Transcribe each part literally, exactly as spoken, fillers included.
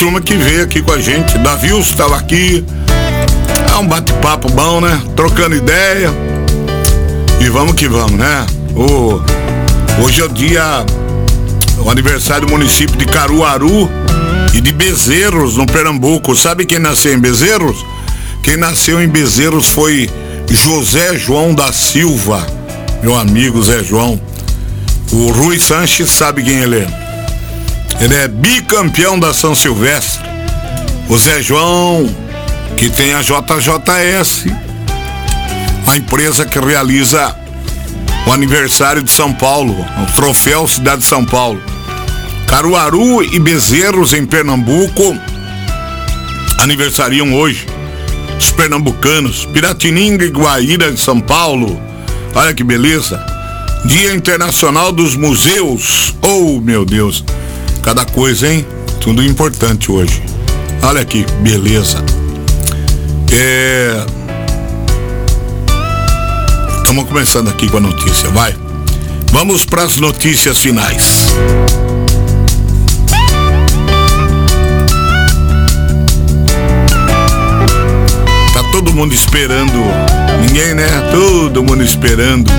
turma que veio aqui com a gente. Davilson estava aqui. É um bate-papo bom, né? Trocando ideia. E vamos que vamos, né? O, hoje é o dia, o aniversário do município de Caruaru e de Bezerros, no Pernambuco. Sabe quem nasceu em Bezerros? Quem nasceu em Bezerros foi José João da Silva, meu amigo Zé João. O Rui Sanches sabe quem ele é. Ele é bicampeão da São Silvestre. O Zé João, que tem a J J S, a empresa que realiza o aniversário de São Paulo, o troféu Cidade de São Paulo. Caruaru e Bezerros, em Pernambuco, aniversariam hoje. Os pernambucanos, Piratininga e Guaíra, de São Paulo. Olha que beleza. Dia Internacional dos Museus. Oh, meu Deus. Cada coisa, hein? Tudo importante hoje. Olha que beleza. É... Estamos começando aqui com a notícia, vai. Vamos para as notícias finais. Tá todo mundo esperando. Ninguém, né? Todo mundo esperando.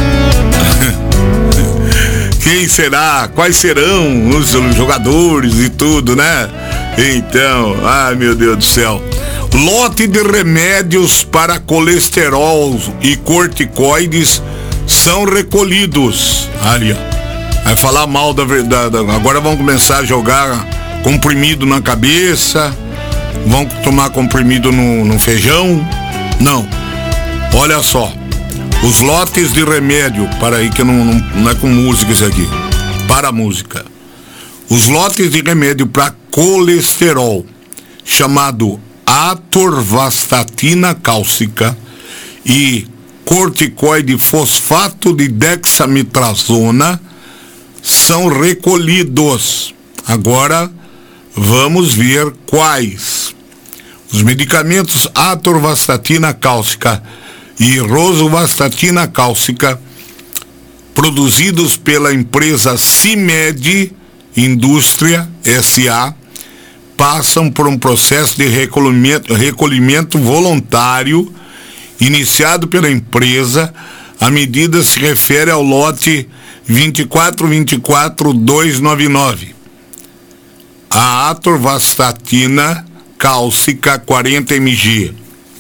Quem será? Quais serão os jogadores e tudo, né? Então, ai meu Deus do céu. Lote de remédios para colesterol e corticoides são recolhidos. Ali, ó. Vai falar mal da verdade. Agora vão começar a jogar comprimido na cabeça. Vão tomar comprimido no, no feijão. Não. Olha só. Os lotes de remédio, para aí que não, não, não é com música isso aqui, para a música. Os lotes de remédio para colesterol, chamado atorvastatina cálcica e corticoide fosfato de dexametrazona, são recolhidos. Agora, vamos ver quais. Os medicamentos atorvastatina cálcica e rosuvastatina cálcica, produzidos pela empresa CIMED Indústria S A, passam por um processo de recolhimento, recolhimento voluntário iniciado pela empresa. A medida se refere ao lote vinte e quatro vinte e quatro duzentos e noventa e nove. A atorvastatina cálcica quarenta mililitros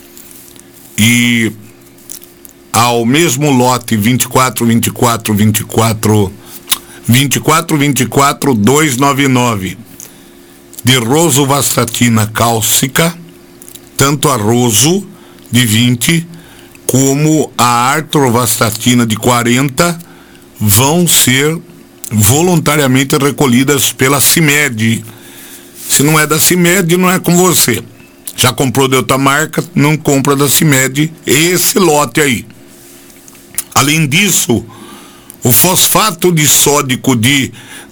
e ao mesmo lote vinte e quatro vinte e quatro vinte e quatro vinte e quatro vinte e quatro duzentos e noventa e nove de rosuvastatina cálcica, tanto a roso de vinte como a atorvastatina de quarenta vão ser voluntariamente recolhidas pela CIMED. Se não é da CIMED, não é com você. Já comprou de outra marca, não compra da CIMED esse lote aí. Além disso, o fosfato de sódico de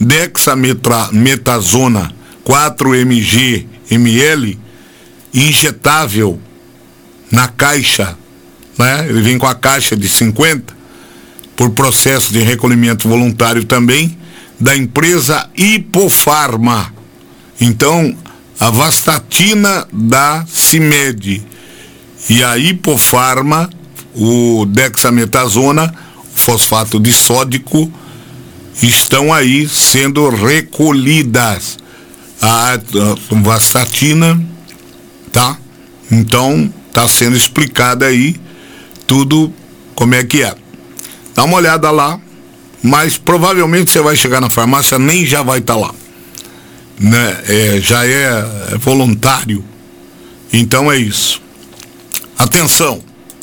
dexametasona quatro mililitros injetável na caixa, né? Ele vem com a caixa de cinquenta, por processo de recolhimento voluntário também, da empresa Hipofarma. Então, a vastatina da CIMED e a Hipofarma, o dexametasona, fosfato de sódico, estão aí sendo recolhidas. A, a vastatina, tá? Então, tá sendo explicado aí tudo como é que é. Dá uma olhada lá, mas provavelmente você vai chegar na farmácia, nem já vai estar tá lá. Né? É, já é voluntário. Então é isso. Atenção.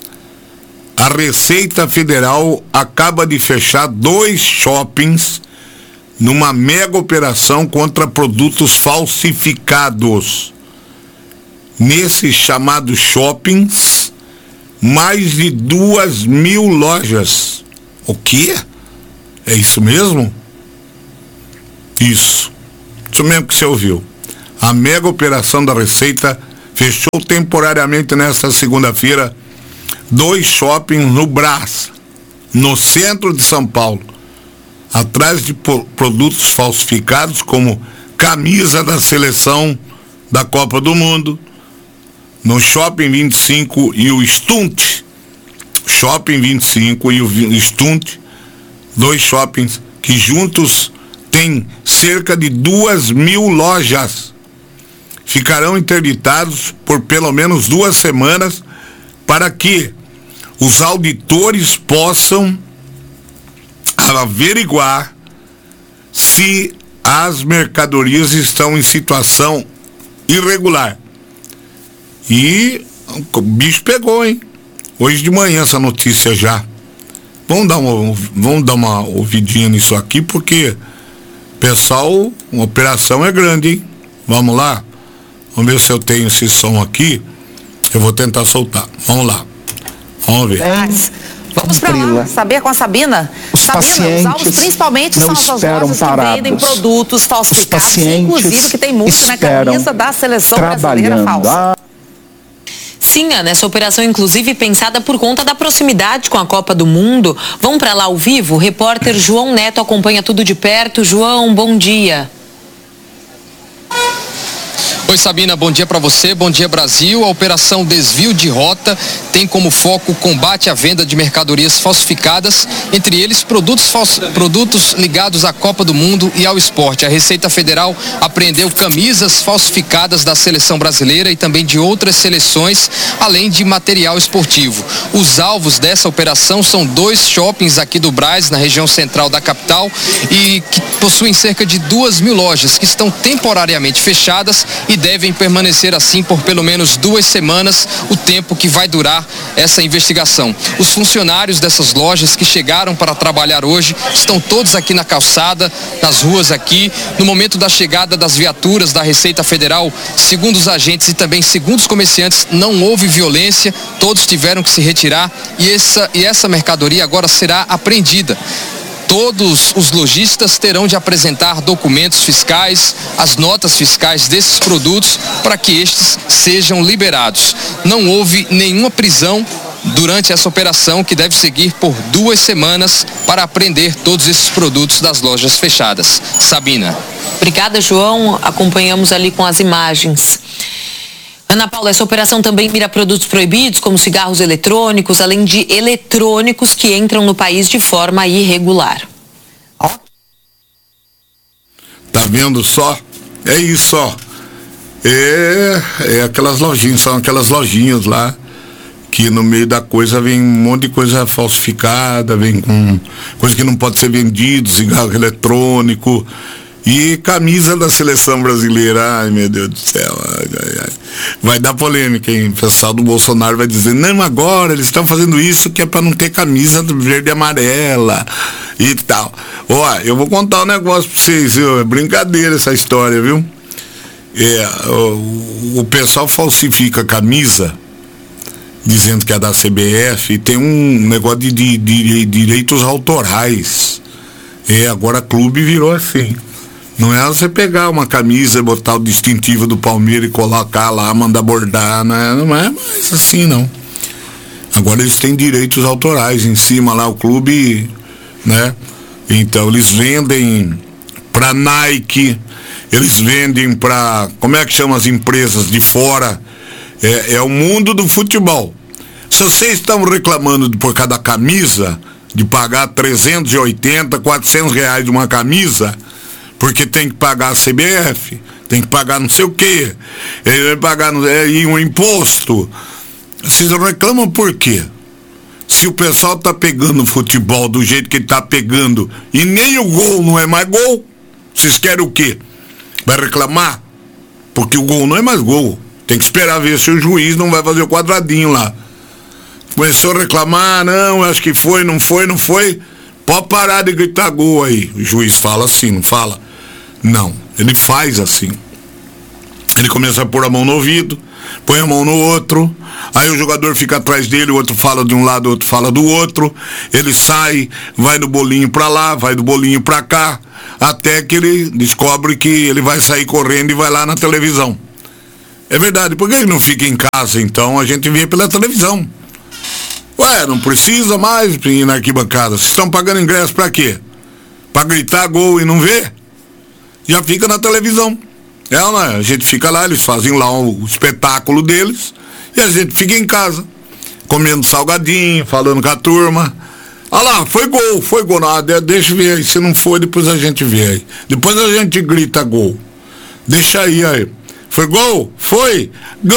A Receita Federal acaba de fechar dois shoppings numa mega operação contra produtos falsificados. Nesses chamados shoppings, mais de duas mil lojas. O quê? É isso mesmo? Isso. Isso mesmo que você ouviu. A mega operação da Receita fechou temporariamente nesta segunda-feira dois shoppings no Brás, no centro de São Paulo, atrás de produtos falsificados como camisa da seleção da Copa do Mundo, no Shopping vinte e cinco e o Stunt, Shopping vinte e cinco e o Stunt, dois shoppings que juntos têm cerca de duas mil lojas, ficarão interditados por pelo menos duas semanas para que os auditores possam averiguar se as mercadorias estão em situação irregular. E o bicho pegou, hein? Hoje de manhã essa notícia já. Vamos dar uma, vamos dar uma ouvidinha nisso aqui, porque, pessoal, uma operação é grande, hein? Vamos lá? Vamos ver se eu tenho esse som aqui. Eu vou tentar soltar. Vamos lá. Vamos ver. Vamos para lá, saber com a Sabina. Os Sabina, pacientes os alvos principalmente não são as esperam lojas que parados. vendem produtos falsificados, Os pacientes inclusive que tem multa na camisa da seleção brasileira falsa. Sim, Ana, essa operação inclusive pensada por conta da proximidade com a Copa do Mundo. Vamos para lá ao vivo? O repórter João Neto acompanha tudo de perto. João, bom dia. Oi, Sabina, bom dia para você, bom dia, Brasil. A operação Desvio de Rota tem como foco o combate à venda de mercadorias falsificadas, entre eles produtos, falso, produtos ligados à Copa do Mundo e ao esporte. A Receita Federal apreendeu camisas falsificadas da seleção brasileira e também de outras seleções, além de material esportivo. Os alvos dessa operação são dois shoppings aqui do Brás, na região central da capital, e que possuem cerca de duas mil lojas que estão temporariamente fechadas e devem permanecer assim por pelo menos duas semanas, o tempo que vai durar essa investigação. Os funcionários dessas lojas que chegaram para trabalhar hoje estão todos aqui na calçada, nas ruas aqui. No momento da chegada das viaturas da Receita Federal, segundo os agentes e também segundo os comerciantes, não houve violência, todos tiveram que se retirar e essa, e essa mercadoria agora será apreendida. Todos os lojistas terão de apresentar documentos fiscais, as notas fiscais desses produtos para que estes sejam liberados. Não houve nenhuma prisão durante essa operação, que deve seguir por duas semanas para apreender todos esses produtos das lojas fechadas. Sabina. Obrigada, João. Acompanhamos ali com as imagens. Ana Paula, essa operação também mira produtos proibidos, como cigarros eletrônicos, além de eletrônicos que entram no país de forma irregular. Tá vendo só? É isso, ó. É, é aquelas lojinhas, são aquelas lojinhas lá, que no meio da coisa vem um monte de coisa falsificada, vem com coisa que não pode ser vendido, cigarro eletrônico. E camisa da seleção brasileira, ai meu Deus do céu, ai, ai, ai. Vai dar polêmica, hein? O pessoal do Bolsonaro vai dizer, não, agora eles estão fazendo isso que é para não ter camisa verde e amarela e tal. Ó, eu vou contar um negócio pra vocês, viu? É brincadeira essa história, viu? É, o, o pessoal falsifica a camisa, dizendo que é da C B F, e tem um negócio de, de, de, de direitos autorais. É, agora clube virou assim. Não é você pegar uma camisa e botar o distintivo do Palmeiras e colocar lá, mandar bordar, não é, não é mais assim, não. Agora eles têm direitos autorais em cima lá, o clube, né? Então eles vendem pra Nike, eles vendem pra, como é que chama as empresas de fora? É, é o mundo do futebol. Se vocês estão reclamando de, por cada camisa, de pagar trezentos e oitenta, quatrocentos reais de uma camisa, porque tem que pagar a C B F, tem que pagar não sei o quê, é, pagar é, e um imposto. Vocês reclamam por quê? Se o pessoal tá pegando o futebol do jeito que ele tá pegando e nem o gol não é mais gol, vocês querem o quê? Vai reclamar? Porque o gol não é mais gol. Tem que esperar ver se o juiz não vai fazer o quadradinho lá. Começou a reclamar, não, acho que foi, não foi, não foi. Pode parar de gritar gol aí. O juiz fala assim, não fala? Não, ele faz assim. Ele começa a pôr a mão no ouvido, põe a mão no outro, aí o jogador fica atrás dele, o outro fala de um lado, o outro fala do outro, ele sai, vai do bolinho pra lá, vai do bolinho pra cá, até que ele descobre que ele vai sair correndo e vai lá na televisão. É verdade, por que ele não fica em casa então? A gente vê pela televisão. Ué, não precisa mais ir na arquibancada. Vocês estão pagando ingresso pra quê? Pra gritar gol e não ver? Já fica na televisão. É, né? A gente fica lá, eles fazem lá o espetáculo deles e a gente fica em casa, comendo salgadinho, falando com a turma. Olha lá, foi gol, foi gol. Não, deixa eu ver aí, se não foi, depois a gente vê aí. Depois a gente grita gol. Deixa aí, aí. Foi gol? Foi?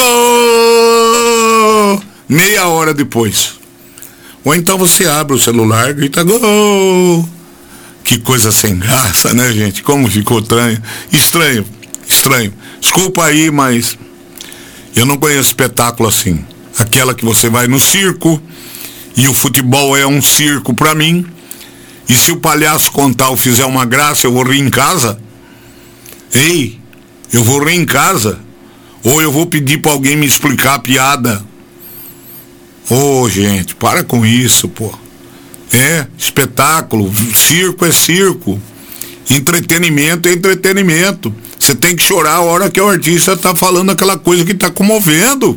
Gol! Meia hora depois. Ou então você abre o celular e grita gol. Que coisa sem graça, né, gente? Como ficou estranho. Estranho, estranho. Desculpa aí, mas eu não conheço espetáculo assim. Aquela que você vai no circo, e o futebol é um circo pra mim, e se o palhaço contar ou fizer uma graça, eu vou rir em casa? Ei, eu vou rir em casa? Ou eu vou pedir pra alguém me explicar a piada? Ô, oh, gente, para com isso, pô. É, espetáculo, circo é circo, entretenimento é entretenimento. Você tem que chorar a hora que o artista tá falando aquela coisa que tá comovendo.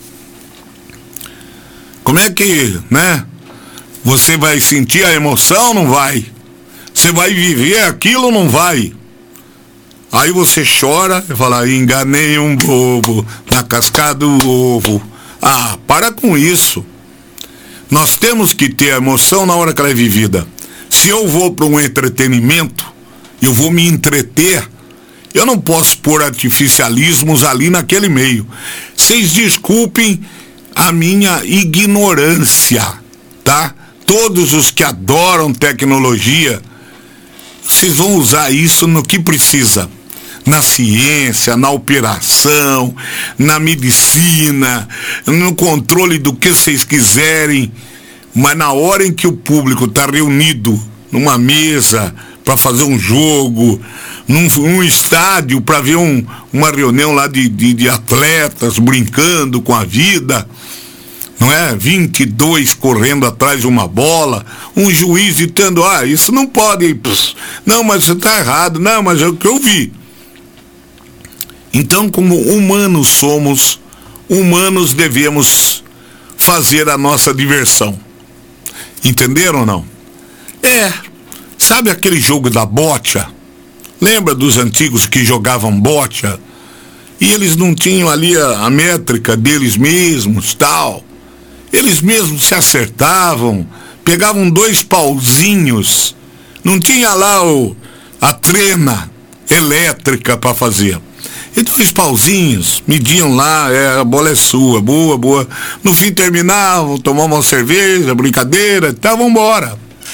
Como é que, né? Você vai sentir a emoção? Não vai. Você vai viver aquilo? Não vai. Aí você chora e fala, enganei um bobo na casca do ovo. Ah, para com isso. Nós temos que ter a emoção na hora que ela é vivida. Se eu vou para um entretenimento, eu vou me entreter, eu não posso pôr artificialismos ali naquele meio. Vocês desculpem a minha ignorância, tá? Todos os que adoram tecnologia, vocês vão usar isso no que precisa. Na ciência, na operação, na medicina, no controle do que vocês quiserem, mas na hora em que o público está reunido numa mesa para fazer um jogo, num, num estádio para ver um, uma reunião lá de, de, de atletas brincando com a vida, não é? vinte e dois correndo atrás de uma bola, um juiz ditando, ah, isso não pode, pss, não, mas você está errado, não, mas é o que eu vi. Então, como humanos somos, humanos devemos fazer a nossa diversão. Entenderam ou não? É, sabe aquele jogo da bocha? Lembra dos antigos que jogavam bocha? E eles não tinham ali a, a métrica deles mesmos, tal. Eles mesmos se acertavam, pegavam dois pauzinhos, não tinha lá o, a trena elétrica para fazer. E dois pauzinhos, mediam lá, é, a bola é sua, boa, boa. No fim terminavam, tomavam uma cerveja, brincadeira, tá, vambora.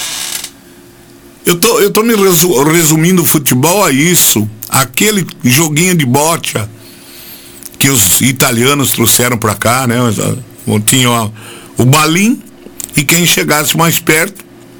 Eu tô, eu tô me resu, resumindo o futebol a isso, aquele joguinho de bocha que os italianos trouxeram pra cá, né? Tinha ó, o balim, e quem chegasse mais perto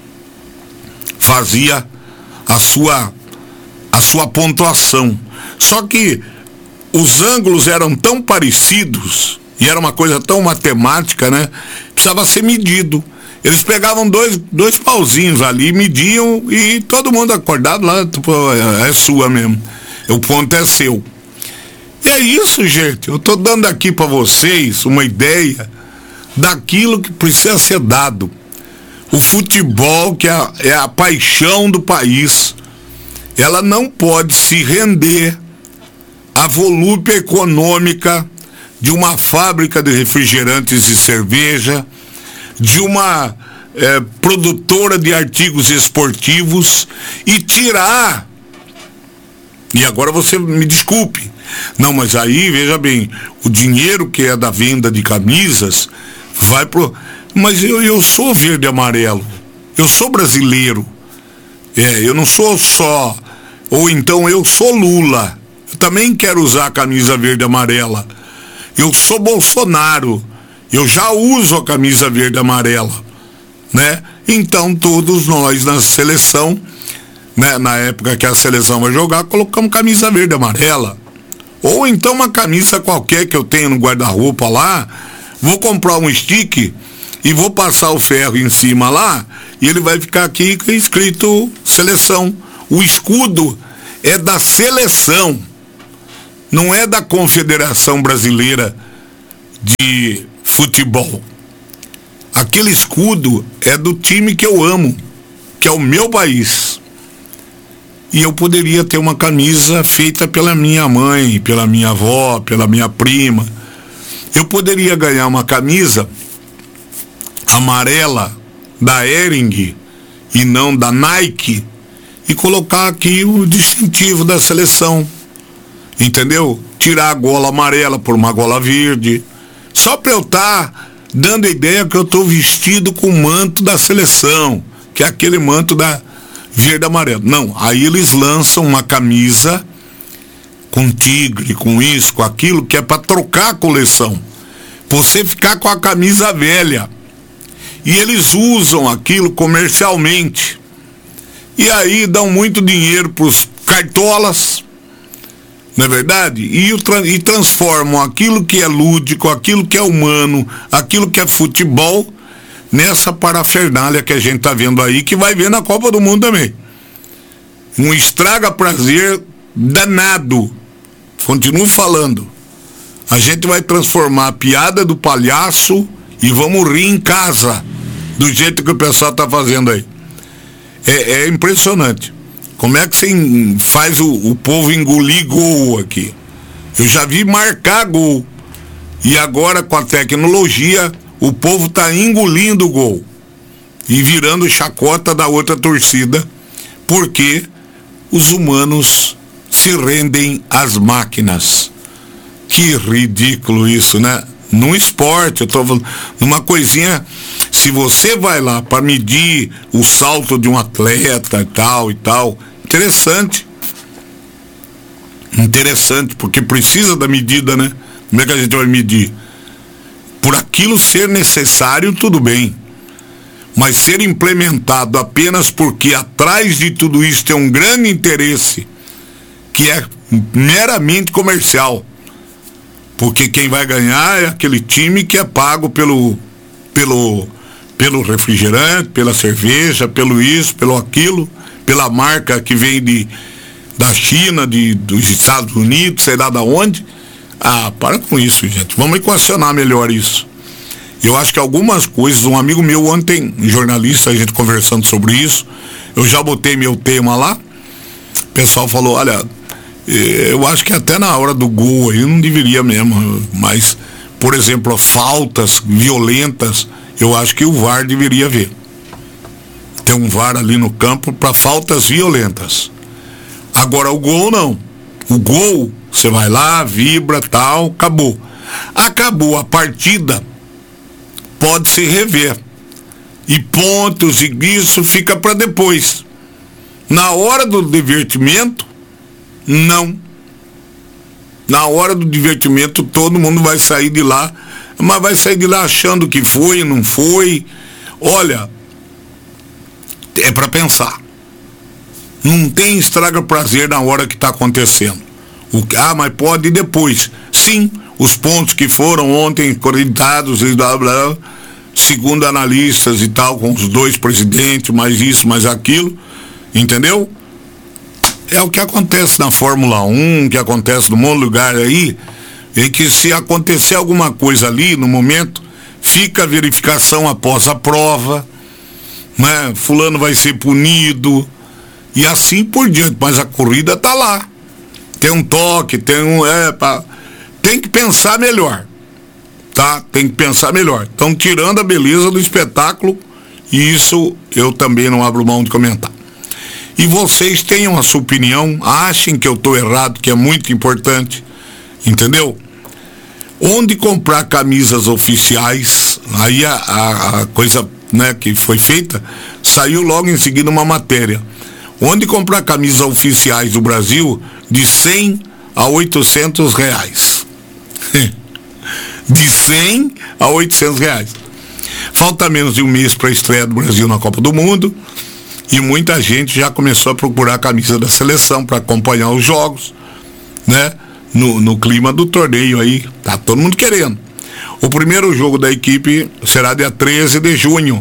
fazia a sua, a sua pontuação. Só que os ângulos eram tão parecidos e era uma coisa tão matemática, né? Precisava ser medido. Eles pegavam dois, dois pauzinhos ali, mediam e todo mundo acordado lá, tipo, é, é sua mesmo. O ponto é seu. E é isso, gente. Eu tô dando aqui para vocês uma ideia daquilo que precisa ser dado. O futebol, que é, é a paixão do país, ela não pode se render à volúpia econômica de uma fábrica de refrigerantes e cerveja, de uma é, produtora de artigos esportivos, e tirar. E agora você me desculpe. Não, mas aí, veja bem, o dinheiro que é da venda de camisas vai pro... Mas eu, eu sou verde e amarelo. Eu sou brasileiro. É, eu não sou só... Ou então eu sou Lula. Eu também quero usar a camisa verde e amarela. Eu sou Bolsonaro. Eu já uso a camisa verde e amarela, né? Então todos nós na seleção, né, na época que a seleção vai jogar, colocamos camisa verde e amarela. Ou então uma camisa qualquer que eu tenho no guarda-roupa lá, vou comprar um stick e vou passar o ferro em cima lá, e ele vai ficar aqui escrito seleção. O escudo é da seleção, não é da Confederação Brasileira de Futebol. Aquele escudo é do time que eu amo, que é o meu país. e eu poderia ter uma camisa feita pela minha mãe, pela minha avó, pela minha prima. Eu poderia ganhar uma camisa amarela da Hering e não da Nike e colocar aqui o distintivo da seleção, entendeu? Tirar a gola amarela por uma gola verde, só para eu estar tá dando a ideia que eu estou vestido com o manto da seleção, que é aquele manto da verde e amarelo. Não, aí eles lançam uma camisa com tigre, com isso, com aquilo, que é para trocar a coleção, você ficar com a camisa velha. E eles usam aquilo comercialmente. E aí dão muito dinheiro para os cartolas, não é verdade? E, e transformam aquilo que é lúdico, aquilo que é humano, aquilo que é futebol, nessa parafernália que a gente está vendo aí, que vai ver na Copa do Mundo também. Um estraga-prazer danado. Continuo falando. A gente vai transformar a piada do palhaço e vamos rir em casa, do jeito que o pessoal está fazendo aí. É, é impressionante. Como é que você faz o, o povo engolir gol aqui? Eu já vi marcar gol. E agora, com a tecnologia, o povo está engolindo o gol e virando chacota da outra torcida, porque os humanos se rendem às máquinas. Que ridículo isso, né? No esporte, eu tô falando, numa coisinha, se você vai lá para medir o salto de um atleta e tal e tal, interessante. Interessante, porque precisa da medida, né? Como é que a gente vai medir? Por aquilo ser necessário, tudo bem. Mas ser implementado apenas porque atrás de tudo isso tem um grande interesse, que é meramente comercial. Porque quem vai ganhar é aquele time que é pago pelo, pelo, pelo refrigerante, pela cerveja, pelo isso, pelo aquilo, pela marca que vem de, da China, de, dos Estados Unidos, sei lá de onde. Ah, para com isso, gente. Vamos equacionar melhor isso. Eu acho que algumas coisas, um amigo meu ontem, jornalista, a gente conversando sobre isso, eu já botei meu tema lá, o pessoal falou, olha, eu acho que até na hora do gol aí não deveria mesmo, mas, por exemplo, faltas violentas, eu acho que o V A R deveria ver. Tem um V A R ali no campo para faltas violentas. Agora o gol não. O gol, você vai lá, vibra, tal, acabou. Acabou a partida, pode se rever. E pontos e isso fica para depois. Na hora do divertimento, não. Na hora do divertimento, todo mundo vai sair de lá, mas vai sair de lá achando que foi, não foi. Olha, é para pensar. Não tem estraga prazer na hora que está acontecendo. O, ah, mas pode ir depois. Sim, os pontos que foram ontem acreditados e blá blá, segundo analistas e tal, com os dois presidentes, mais isso, mais aquilo, entendeu? É o que acontece na Fórmula um, que acontece num monte de lugar aí, é que se acontecer alguma coisa ali, no momento, fica a verificação após a prova, né? Fulano vai ser punido, e assim por diante, mas a corrida tá lá. Tem um toque, tem um... É, pá, tem que pensar melhor, tá? Tem que pensar melhor. Estão tirando a beleza do espetáculo, e isso eu também não abro mão de comentar. E vocês tenham a sua opinião, achem que eu estou errado, que é muito importante, entendeu? Onde comprar camisas oficiais, aí a, a, a coisa, né, que foi feita, saiu logo em seguida uma matéria. Onde comprar camisas oficiais do Brasil de cem a oitocentos reais. De cem a oitocentos reais. Falta menos de um mês para a estreia do Brasil na Copa do Mundo. E muita gente já começou a procurar a camisa da seleção para acompanhar os jogos, né? No, no clima do torneio aí, tá todo mundo querendo. O primeiro jogo da equipe será dia treze de junho,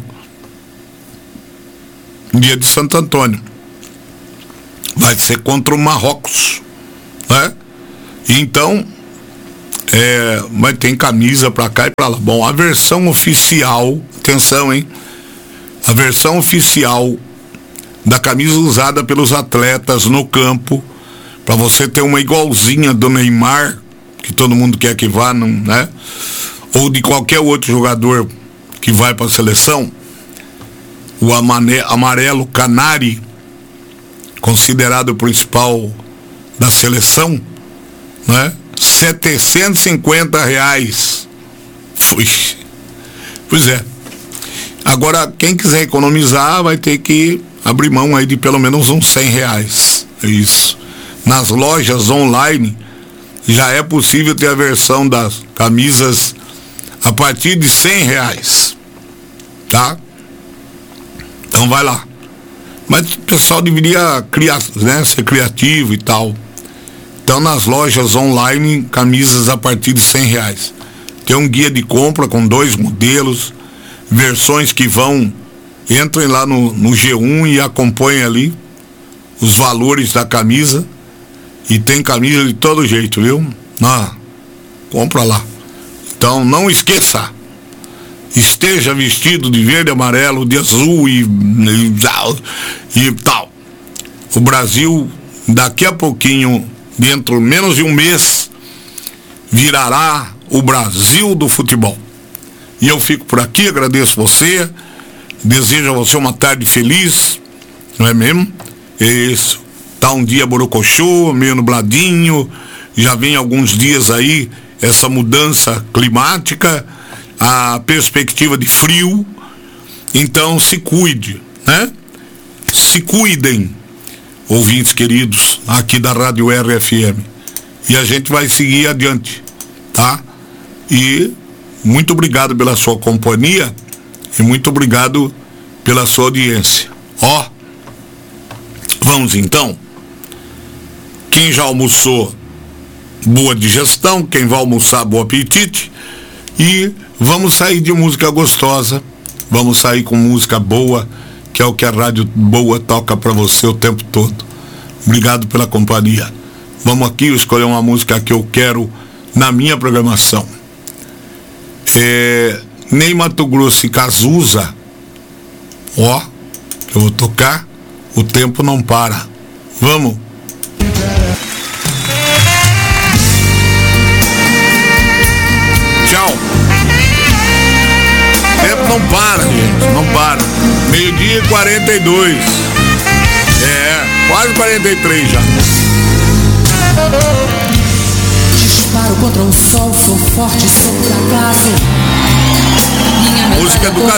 dia de Santo Antônio. Vai ser contra o Marrocos, né? Então, é, mas tem camisa para cá e para lá. Bom, a versão oficial, atenção, hein? A versão oficial da camisa usada pelos atletas no campo, para você ter uma igualzinha do Neymar, que todo mundo quer que vá, não, né? Ou de qualquer outro jogador que vai para a seleção. O amarelo Canari, considerado o principal da seleção, né? setecentos e cinquenta reais. Puxa. Pois é. Agora, quem quiser economizar vai ter que abrir mão aí de pelo menos uns cem reais. É isso. Nas lojas online já é possível ter a versão das camisas a partir de cem reais. Tá? Então vai lá. Mas o pessoal deveria criar, né, ser criativo e tal. Então nas lojas online, camisas a partir de cem reais. Tem um guia de compra com dois modelos, versões que vão, entrem lá no, no G um e acompanhem ali os valores da camisa. E tem camisa de todo jeito, viu? Ah, compra lá. Então não esqueça, esteja vestido de verde, amarelo, de azul e, e, e tal. O Brasil, daqui a pouquinho, dentro menos de um mês, virará o Brasil do futebol. E eu fico por aqui, agradeço você, desejo a você uma tarde feliz, não é mesmo? É isso. Tá um dia borocochô, meio nubladinho, já vem alguns dias aí essa mudança climática, a perspectiva de frio, então se cuide, né? Se cuidem, ouvintes queridos, aqui da Rádio R F M, e a gente vai seguir adiante, tá? E muito obrigado pela sua companhia e muito obrigado pela sua audiência. Ó, vamos então. Quem já almoçou, boa digestão. Quem vai almoçar, bom apetite. E vamos sair de música gostosa. Vamos sair com música boa, que é o que a Rádio Boa toca para você o tempo todo. Obrigado pela companhia. Vamos aqui escolher uma música que eu quero na minha programação. É, Ney Matogrosso e Cazuza. Ó, eu vou tocar. O tempo não para. Vamos. Tchau. O tempo não para, gente, não para. Meio-dia e quarenta e dois. É, quase quarenta e três já. Disparo contra o sol, sou forte, sou por acaso. Minha música do